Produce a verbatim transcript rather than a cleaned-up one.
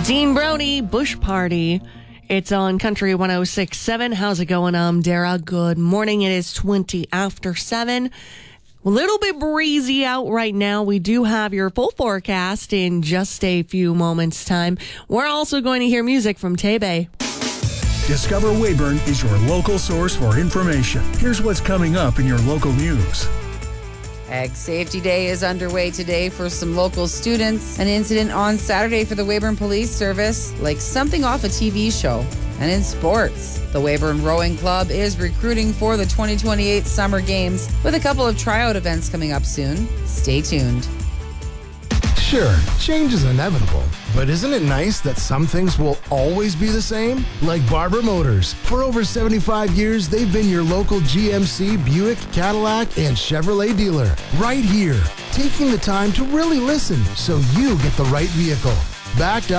Dean Brody, Bush Party. It's on Country one oh six point seven. How's it going? I'm Dara. Good morning. It is twenty after seven. A little bit breezy out right now. We do have your full forecast in just a few moments' time. We're also going to hear music from Tebe. Discover Weyburn is your local source for information. Here's what's coming up in your local news. Ag Safety Day is underway today for some local students. An incident on Saturday for the Weyburn Police Service, like something off a T V show. And in sports, the Weyburn Rowing Club is recruiting for the twenty twenty-eight Summer Games with a couple of tryout events coming up soon. Stay tuned. Sure, change is inevitable, but isn't it nice that some things will always be the same? Like Barber Motors. For over seventy-five years, they've been your local G M C, Buick, Cadillac, and Chevrolet dealer. Right here, taking the time to really listen so you get the right vehicle. Backed up